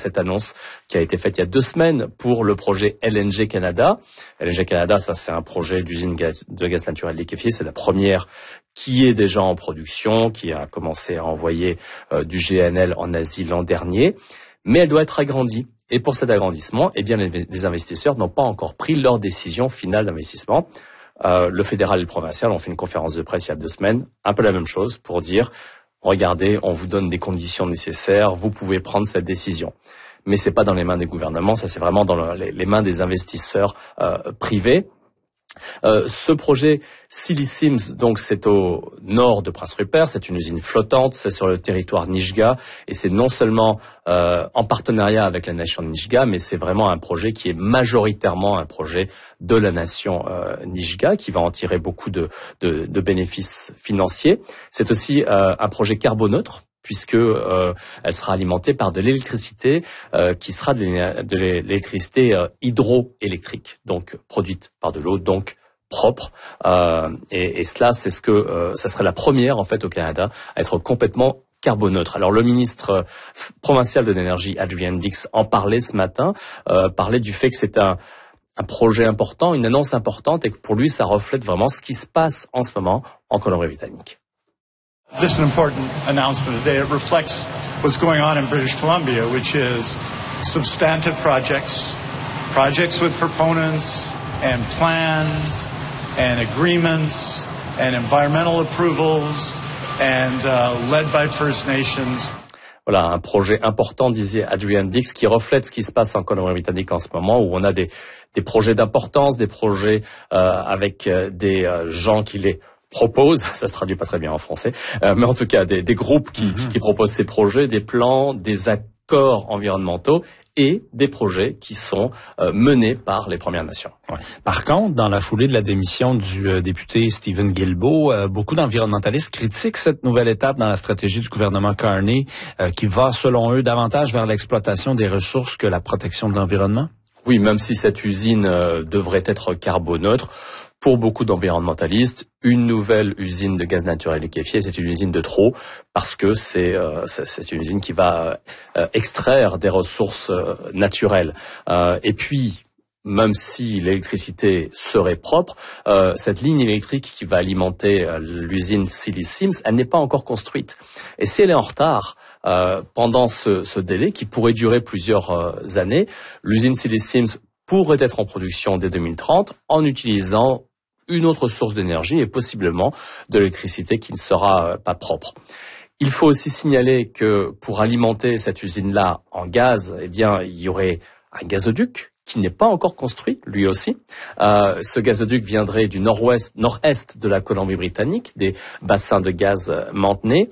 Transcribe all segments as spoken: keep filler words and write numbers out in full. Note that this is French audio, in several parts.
cette annonce qui a été faite il y a deux semaines pour le projet L N G Canada. L N G Canada, ça c'est un projet d'usine gaz, de gaz naturel liquéfié. C'est la première qui est déjà en production, qui a commencé à envoyer euh, du G N L en Asie l'an dernier. Mais elle doit être agrandie. Et pour cet agrandissement, eh bien, les, les investisseurs n'ont pas encore pris leur décision finale d'investissement. Euh, le fédéral et le provincial ont fait une conférence de presse il y a deux semaines, un peu la même chose, pour dire regardez, on vous donne des conditions nécessaires, vous pouvez prendre cette décision. Mais c'est pas dans les mains des gouvernements, ça c'est vraiment dans le, les, les mains des investisseurs euh, privés. Euh, ce projet Silly Sims, donc c'est au nord de Prince Rupert, c'est une usine flottante, c'est sur le territoire Nisga'a et c'est non seulement euh, en partenariat avec la nation de Nisga'a, mais c'est vraiment un projet qui est majoritairement un projet de la nation euh, Nisga'a qui va en tirer beaucoup de, de, de bénéfices financiers. C'est aussi euh, un projet carboneutre, puisque euh, elle sera alimentée par de l'électricité euh, qui sera de, de l'électricité euh, hydroélectrique, donc produite par de l'eau, donc propre. Euh, et, et cela, c'est ce que euh, ça serait la première en fait au Canada à être complètement carboneutre. Alors le ministre euh, provincial de l'énergie, Adrian Dix, en parlait ce matin, euh, parlait du fait que c'est un un projet important, une annonce importante, et que pour lui, ça reflète vraiment ce qui se passe en ce moment en Colombie-Britannique. This is an important announcement today. It reflects what's going on in British Columbia, which is substantive projects, projects with proponents and plans and agreements and environmental approvals and uh, led by First Nations. Voilà, un projet important, disait Adrian Dix, qui reflète ce qui se passe en Colombie-Britannique en ce moment, où on a des, des projets d'importance, des projets euh, avec euh, des euh, gens qui les propose, ça se traduit pas très bien en français, euh, mais en tout cas des, des groupes qui, mm-hmm. qui proposent ces projets, des plans, des accords environnementaux et des projets qui sont euh, menés par les Premières Nations. Ouais. Par contre, dans la foulée de la démission du euh, député Stephen Guilbeault, euh, beaucoup d'environnementalistes critiquent cette nouvelle étape dans la stratégie du gouvernement Carney euh, qui va, selon eux, davantage vers l'exploitation des ressources que la protection de l'environnement. Oui, même si cette usine euh, devrait être carboneutre, pour beaucoup d'environnementalistes, une nouvelle usine de gaz naturel liquéfié, c'est une usine de trop, parce que c'est, euh, c'est une usine qui va euh, extraire des ressources euh, naturelles. Euh, et puis, même si l'électricité serait propre, euh, cette ligne électrique qui va alimenter euh, l'usine Silly Sims, elle n'est pas encore construite. Et si elle est en retard, euh, pendant ce, ce délai, qui pourrait durer plusieurs euh, années, l'usine Silly Sims pourrait être en production dès deux mille trente en utilisant une autre source d'énergie et possiblement de l'électricité qui ne sera pas propre. Il faut aussi signaler que pour alimenter cette usine-là en gaz, eh bien, il y aurait un gazoduc qui n'est pas encore construit, lui aussi. Euh, ce gazoduc viendrait du nord-ouest, nord-est de la Colombie-Britannique, des bassins de gaz Montney.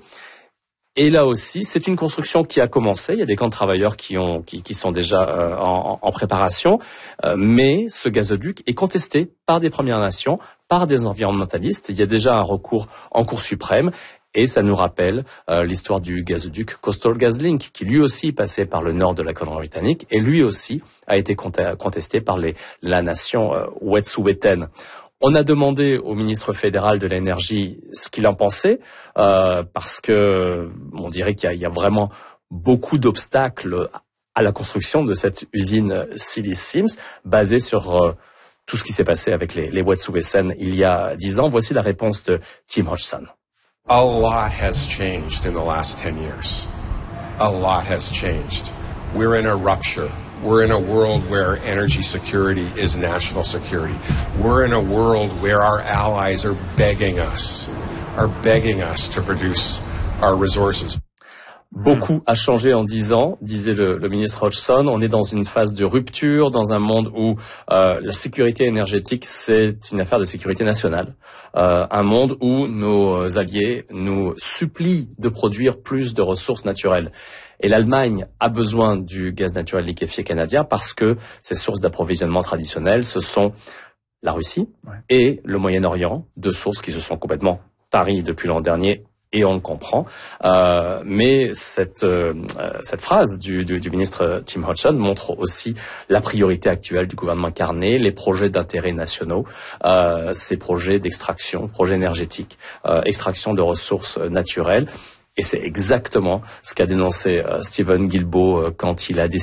Et là aussi, c'est une construction qui a commencé. Il y a des camps de travailleurs qui ont, qui, qui sont déjà euh, en, en préparation. Euh, mais ce gazoduc est contesté par des Premières Nations, par des environnementalistes. Il y a déjà un recours en Cour suprême. Et ça nous rappelle euh, l'histoire du gazoduc Coastal GasLink, qui lui aussi passait par le nord de la Colombie-Britannique. Et lui aussi a été contesté par les, la nation euh, Wet'suwet'en. On a demandé au ministre fédéral de l'énergie ce qu'il en pensait, euh, parce que on dirait qu'il y a, il y a vraiment beaucoup d'obstacles à la construction de cette usine Silly Sims, basée sur euh, tout ce qui s'est passé avec les, les Wet'suwet'en il y a dix ans. Voici la réponse de Tim Hodgson. A lot has changed in the last ten years. A lot has changed. We're in a rupture. We're in a world where energy security is national security. We're in a world where our allies are begging us, are begging us to produce our resources. Beaucoup a changé en dix ans, disait le, le ministre Hodgson. On est dans une phase de rupture, dans un monde où euh, la sécurité énergétique, c'est une affaire de sécurité nationale. Euh, un monde où nos alliés nous supplient de produire plus de ressources naturelles. Et l'Allemagne a besoin du gaz naturel liquéfié canadien parce que ses sources d'approvisionnement traditionnelles, ce sont la Russie ouais. et le Moyen-Orient, deux sources qui se sont complètement taries depuis l'an dernier. Et on le comprend, euh, mais cette euh, cette phrase du, du, du ministre Tim Hodgson montre aussi la priorité actuelle du gouvernement Carney, les projets d'intérêt nationaux, euh, ces projets d'extraction, projets énergétiques, euh, extraction de ressources naturelles. Et c'est exactement ce qu'a dénoncé euh, Stephen Guilbeault euh, quand il a décidé